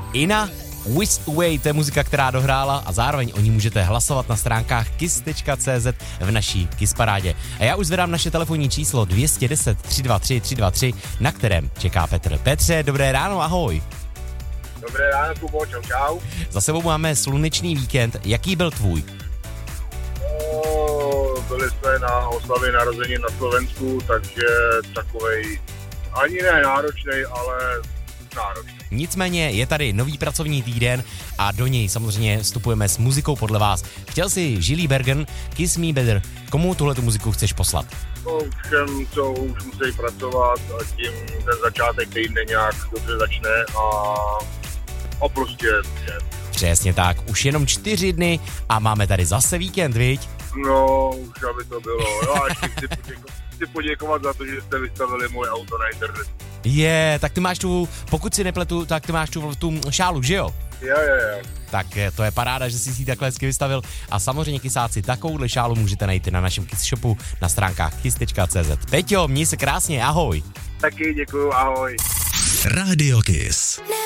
Ina Whisk Away, to je muzika, která dohrála a zároveň o ní můžete hlasovat na stránkách kiss.cz v naší Kiss parádě. A já už zvedám naše telefonní číslo 210 323 323, na kterém čeká Petr. Petře, dobré ráno, ahoj. Dobré ráno, Kubo, čau. Za sebou máme slunečný víkend, jaký byl tvůj? Byli jsme na oslavě narozenin na Slovensku, takže takovej ani ne náročnej, ale náročný. Nicméně je tady nový pracovní týden a do něj samozřejmě vstupujeme s muzikou podle vás. Chtěl si Žilý Bergen, Kiss Me Better. Komu tuhletu muziku chceš poslat? Všem, co už musí pracovat a tím ten začátek týdne nějak dobře začne a prostě je. Přesně tak, už jenom 4 dny a máme tady zase víkend, viď? No, už aby to bylo. No a ještě chci poděkovat za to, že jste vystavili moje auto na internetu. Tak ty máš pokud si nepletu, tak ty máš tu šálu, že jo? Jo. Tak to je paráda, že jsi si ji takhle hezky vystavil a samozřejmě kysáci, takovouhle šálu můžete najít na našem Kiss shopu na stránkách kiss.cz. Peťo, měj se krásně, ahoj. Taky děkuju, ahoj. Rádio Kiss.